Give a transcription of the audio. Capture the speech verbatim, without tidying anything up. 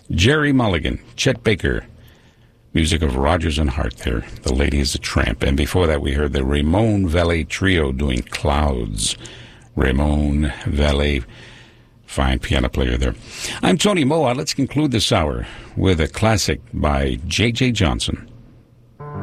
Jerry Mulligan, Chet Baker. Music of Rodgers and Hart there. The Lady is a Tramp. And before that, we heard the Ramon Valle Trio doing Clouds. Ramon Valle, fine piano player there. I'm Tony Moa. Let's conclude this hour with a classic by J J Johnson.